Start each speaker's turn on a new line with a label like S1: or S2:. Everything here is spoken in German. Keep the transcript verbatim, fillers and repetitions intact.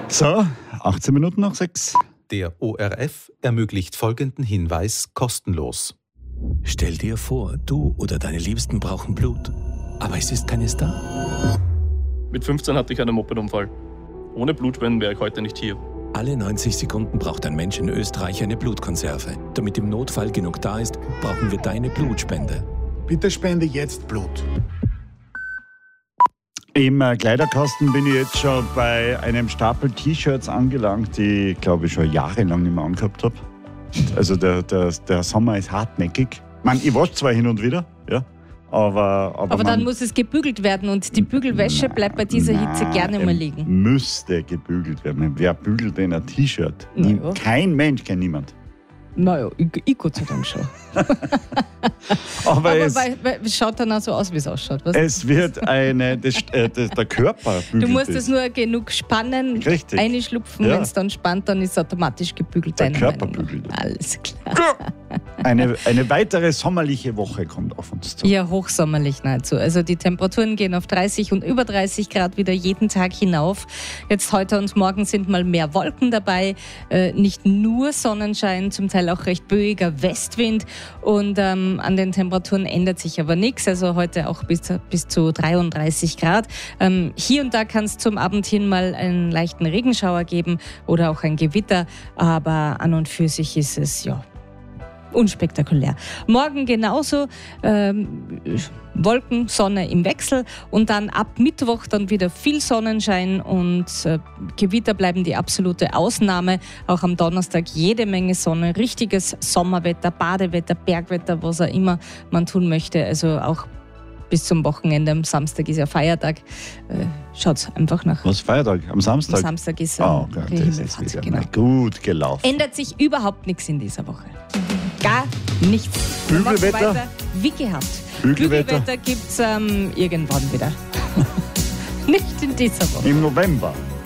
S1: So, achtzehn Minuten nach sechs.
S2: Der O R F ermöglicht folgenden Hinweis kostenlos.
S3: Stell dir vor, du oder deine Liebsten brauchen Blut, aber es ist keines da.
S4: Mit fünfzehn hatte ich einen Mopedunfall. Ohne Blutspenden wäre ich heute nicht hier.
S3: Alle neunzig Sekunden braucht ein Mensch in Österreich eine Blutkonserve. Damit im Notfall genug da ist, brauchen wir deine Blutspende.
S5: Bitte spende jetzt Blut.
S1: Im äh, Kleiderkasten bin ich jetzt schon bei einem Stapel T-Shirts angelangt, die ich glaube ich schon jahrelang nicht mehr angehabt habe. Also der, der, der Sommer ist hartnäckig. Ich meine, ich wasche zwar hin und wieder, ja, aber... Aber,
S6: aber dann
S1: man,
S6: muss es gebügelt werden und die Bügelwäsche
S1: na,
S6: bleibt bei dieser
S1: na,
S6: Hitze gerne mal liegen.
S1: Müsste gebügelt werden. Wer bügelt denn ein T-Shirt?
S6: Na ja.
S1: Kein Mensch, kein niemand.
S6: Naja, ich, ich Gott sei Dank schon.
S1: Aber,
S6: Aber
S1: es,
S6: weil, weil, es schaut dann auch so aus, wie es ausschaut. Was?
S1: es wird eine... Das, äh, das, der Körper bügelt
S6: Du musst
S1: es.
S6: es nur genug spannen,
S1: Richtig.
S6: einschlupfen,
S1: Ja.
S6: wenn es dann spannt, dann ist es automatisch gebügelt.
S1: Der
S6: deiner
S1: Körper
S6: Meinung nach.
S1: bügelt es.
S6: Alles klar.
S1: Eine, eine weitere sommerliche Woche kommt auf uns zu.
S6: Ja, hochsommerlich nahezu. Also die Temperaturen gehen auf dreißig und über dreißig Grad wieder jeden Tag hinauf. Jetzt heute und morgen sind mal mehr Wolken dabei. Äh, nicht nur Sonnenschein, zum Teil auch recht böiger Westwind. Und ähm, an den Temperaturen ändert sich aber nichts. Also heute auch bis, bis zu dreiunddreißig Grad. Ähm, hier und da kann es zum Abend hin mal einen leichten Regenschauer geben oder auch ein Gewitter. Aber an und für sich ist es, ja, unspektakulär. Morgen genauso ähm, Wolken, Sonne im Wechsel und dann ab Mittwoch dann wieder viel Sonnenschein und äh, Gewitter bleiben die absolute Ausnahme. Auch am Donnerstag jede Menge Sonne, richtiges Sommerwetter, Badewetter, Bergwetter, was auch immer man tun möchte. Also auch bis zum Wochenende. Am Samstag ist ja Feiertag. Äh, schaut's einfach nach.
S1: Was, Feiertag? Am Samstag?
S6: Am Samstag ist äh,
S1: Oh Gott,
S6: die
S1: das ist
S6: Himmelfahrt,
S1: wieder
S6: genau.
S1: mal gut gelaufen.
S6: Ändert sich überhaupt nichts in dieser Woche. Gar nichts.
S1: Bügelwetter?
S6: Wir machen weiter wie gehabt.
S1: Bügelwetter?
S6: Bügelwetter gibt es ähm, irgendwann wieder. Nicht in dieser Woche.
S1: Im November.